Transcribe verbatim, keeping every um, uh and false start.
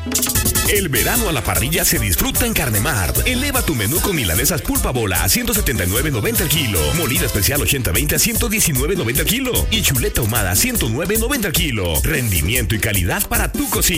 El verano a la parrilla se disfruta en Carnemart. Eleva tu menú con milanesas pulpa bola a ciento setenta y nueve noventa el kilo, molida especial ochenta veinte a ciento diecinueve noventa el kilo y chuleta ahumada a ciento nueve noventa el kilo. Rendimiento y calidad para tu cocina.